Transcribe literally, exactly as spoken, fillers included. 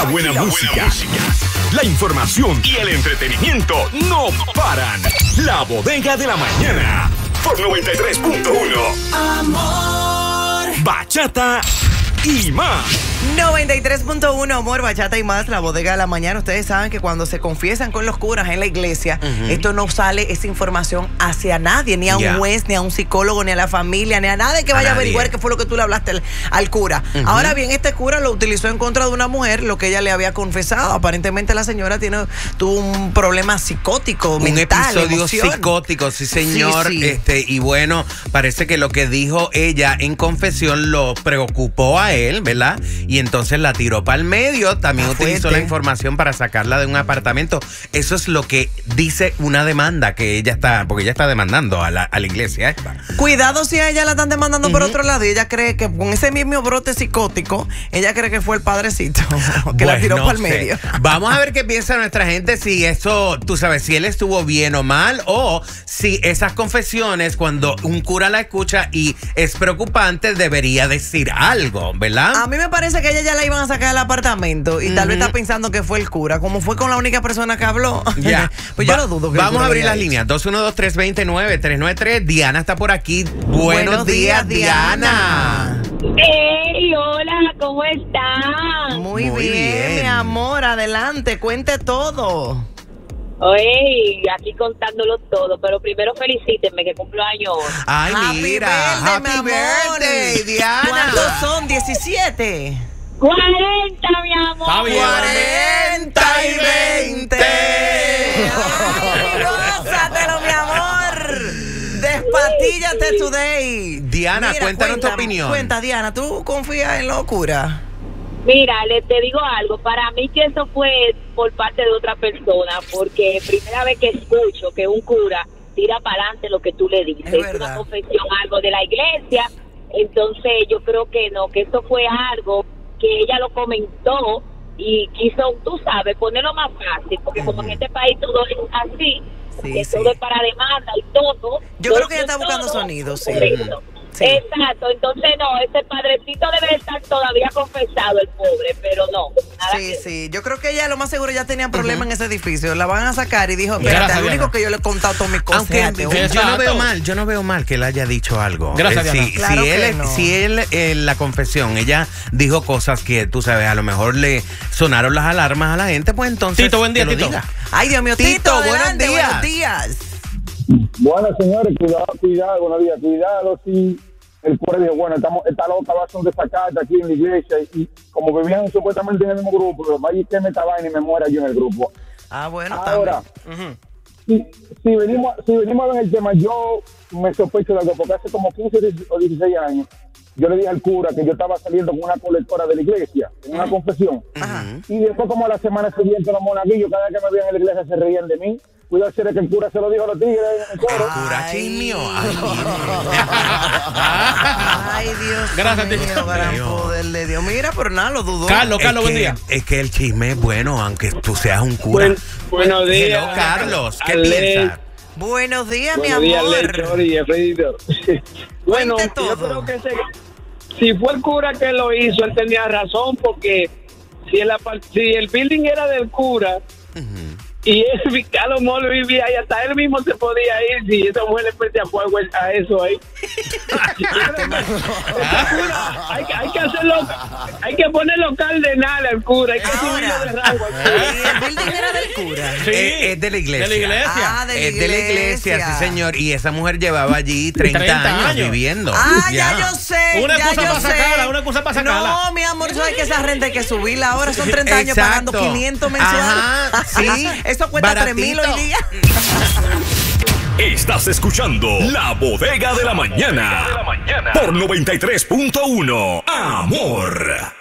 buena, la música, buena música, la información y el entretenimiento no paran. La Bodega de la Mañana por noventa y tres punto uno. Amor, bachata y más. noventa y tres punto uno, Amor, bachata y más, la Bodega de la Mañana. Ustedes saben que cuando se confiesan con los curas en la iglesia, uh-huh. esto no sale, esa información hacia nadie, ni a un yeah. juez, ni a un psicólogo, ni a la familia, ni a nadie que vaya a, a averiguar qué fue lo que tú le hablaste al, al cura. Uh-huh. Ahora bien, este cura lo utilizó en contra de una mujer, lo que ella le había confesado. Aparentemente la señora tiene, tuvo un problema psicótico, un mental, episodio emoción. psicótico, sí señor. Sí, sí. Este, y bueno, parece que lo que dijo ella en confesión lo preocupó a él, ¿verdad? Y entonces la tiró para el medio, también ah, utilizó fuerte. la información para sacarla de un apartamento. Eso es lo que dice una demanda que ella está, porque ella está demandando a la, a la iglesia esta. Cuidado si a ella la están demandando uh-huh. por otro lado y ella cree que con ese mismo brote psicótico, ella cree que fue el padrecito que pues la tiró no para el sé. medio. Vamos a ver qué piensa nuestra gente, si eso, tú sabes, si él estuvo bien o mal, o si esas confesiones, cuando un cura la escucha y es preocupante, debería decir algo, ¿verdad? A mí me parece que ella ya la iban a sacar del apartamento y uh-huh. tal vez está pensando que fue el cura, como fue con la única persona que habló. Ya. Pues yo lo dudo. Que Vamos a abrir las líneas. dos uno dos, tres dos nueve, tres nueve tres. Diana está por aquí. Buenos, Buenos días, días, Diana. Hey, hola, ¿cómo estás? Muy, Muy bien, bien, mi amor. Adelante, cuente todo. Oye, aquí contándolo todo, pero primero felicítenme que cumplo años. Ay, happy mira, birthday, happy mi amor. birthday, Diana. ¿Cuántos son? ¿diecisiete? cuarenta, mi amor. cuarenta y veinte. Ay, gózatelo, mi amor. Despatíllate today. Diana, Mira, cuéntanos cuenta, tu opinión. Cuenta, Diana, ¿tú confías en locura? Mira, le te digo algo, para mí que eso fue por parte de otra persona, porque primera vez que escucho que un cura tira para adelante lo que tú le dices, es, es una confesión, algo de la iglesia, entonces yo creo que no, que eso fue algo que ella lo comentó y quiso, tú sabes, ponerlo más fácil, porque uh-huh. como en este país todo es así, sí, que sí. todo es para demanda y todo. Yo creo que ella está buscando sonidos, sí. Sí. Exacto, entonces no, ese padrecito debe estar todavía confesado, el pobre, pero no. Nada sí, que... sí, yo creo que ella lo más seguro ya tenía problemas uh-huh. en ese edificio, la van a sacar y dijo, espérate, al único que yo le he contado todas mis cosas. Aunque yo, yo no veo mal, yo no veo mal que él haya dicho algo. Gracias, eh, Diana. Si, claro si, él, no. si él, en la confesión, ella dijo cosas que, tú sabes, a lo mejor le sonaron las alarmas a la gente, pues entonces Tito, buen día, que lo Tito. diga. Ay, Dios mío, Tito, Tito, buenos días. buenos días. Bueno, señores, cuidado, cuidado, buenos días, cuidado, si el cura dijo, bueno, estamos, esta loca va a hacer un desacate aquí en la iglesia y, y como vivían supuestamente en el mismo grupo, pero vaya y queme esta vaina y me muera yo en el grupo. Ah, bueno, ahora, uh-huh. si, si, venimos, si venimos a ver el tema, yo me sospecho de algo, porque hace como quince o dieciséis años, yo le dije al cura que yo estaba saliendo con una colectora de la iglesia, en una uh-huh. confesión, uh-huh. y después como a la semana siguiente los monaguillos, cada vez que me veían en la iglesia se reían de mí. Cuidado si eres que el cura se lo dijo a los tigres en el coro. Cura chismio. Ay, Ay, Dios Gracias, mío, Dios. gran poder de Dios. Mira, pero nada, lo dudó. Carlos, Carlos, es buen que, día. Es que el chisme es bueno, aunque tú seas un cura. Buen, buenos días. Hello, Carlos, ¿qué Ale, piensas? Buenos días, buenos mi días, amor. Lector y Alfredito. Bueno, Cuente todo. yo creo que ese, si fue el cura que lo hizo, él tenía razón, porque si, en la, si el building era del cura, uh-huh. y él, a lo mejor vivía ahí, hasta él mismo se podía ir si esa mujer le prende a fuego a eso ahí. hay, hay que hacerlo, hay que ponerlo cardenal al cura, hay que subirlo de rango al cura. ¿Y el building era del cura? Sí, es, es de la iglesia. De la iglesia. Ah, de la es de la iglesia, sí señor. Y esa mujer llevaba allí treinta, treinta años, años viviendo. Ah, ya, ya yo sé. Una ya excusa yo para sé. sacarla, una excusa para sacarla. No, mi amor, sabes que esa renta hay que subirla ahora. Son treinta años Exacto. pagando quinientos mensuales. Ajá, sí. Eso cuesta tres mil hoy día. Estás escuchando La Bodega de la Mañana por noventa y tres punto uno. Amor.